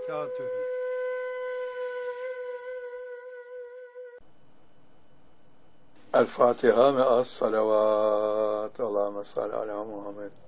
وبركاته. El Fatiha ve as salavat. Allahümme salli ala Muhammed.